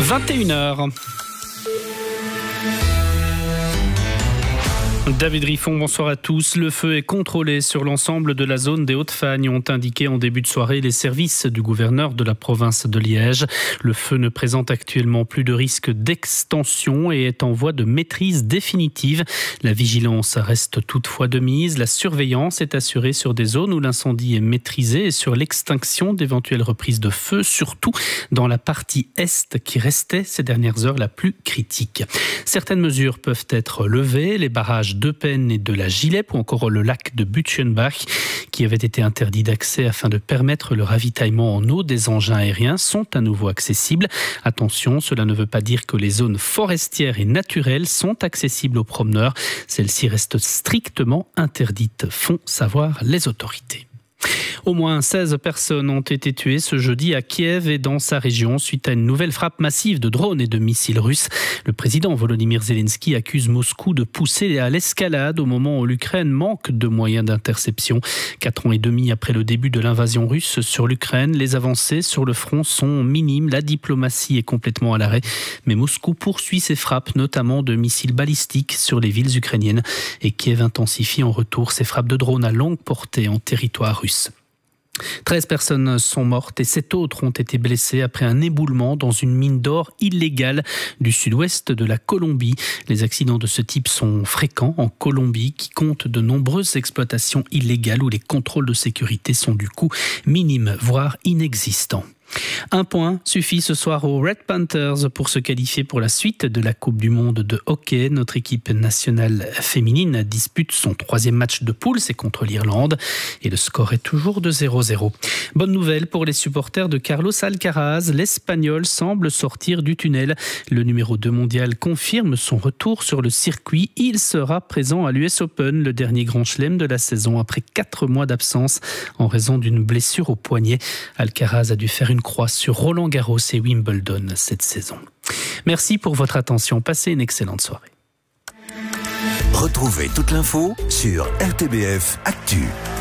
21h. David Riffon, bonsoir à tous. Le feu est contrôlé sur l'ensemble de la zone des Hauts-de-Fagne, ont indiqué en début de soirée les services du gouverneur de la province de Liège. Le feu ne présente actuellement plus de risque d'extension et est en voie de maîtrise définitive. La vigilance reste toutefois de mise. La surveillance est assurée sur des zones où l'incendie est maîtrisé et sur l'extinction d'éventuelles reprises de feu, surtout dans la partie est qui restait ces dernières heures la plus critique. Certaines mesures peuvent être levées. Les barrages de Penn et de la Gilep ou encore le lac de Butchenbach qui avaient été interdits d'accès afin de permettre le ravitaillement en eau des engins aériens sont à nouveau accessibles. Attention, cela ne veut pas dire que les zones forestières et naturelles sont accessibles aux promeneurs. Celles-ci restent strictement interdites, font savoir les autorités. Au moins 16 personnes ont été tuées ce jeudi à Kiev et dans sa région suite à une nouvelle frappe massive de drones et de missiles russes. Le président Volodymyr Zelensky accuse Moscou de pousser à l'escalade au moment où l'Ukraine manque de moyens d'interception. 4 ans et demi après le début de l'invasion russe sur l'Ukraine, les avancées sur le front sont minimes. La diplomatie est complètement à l'arrêt. Mais Moscou poursuit ses frappes, notamment de missiles balistiques sur les villes ukrainiennes. Et Kiev intensifie en retour ses frappes de drones à longue portée en territoire russe. 13 personnes sont mortes et 7 autres ont été blessées après un éboulement dans une mine d'or illégale du sud-ouest de la Colombie. Les accidents de ce type sont fréquents en Colombie, qui compte de nombreuses exploitations illégales où les contrôles de sécurité sont du coup minimes, voire inexistants. Un point suffit ce soir aux Red Panthers pour se qualifier pour la suite de la Coupe du Monde de hockey. Notre équipe nationale féminine dispute son 3e match de poule, c'est contre l'Irlande. Et le score est toujours de 0-0. Bonne nouvelle pour les supporters de Carlos Alcaraz. L'Espagnol semble sortir du tunnel. Le numéro 2 mondial confirme son retour sur le circuit. Il sera présent à l'US Open, le dernier grand chelem de la saison, après 4 mois d'absence en raison d'une blessure au poignet. Alcaraz a dû faire une croix sur Roland-Garros et Wimbledon cette saison. Merci pour votre attention. Passez une excellente soirée. Retrouvez toute l'info sur RTBF Actu.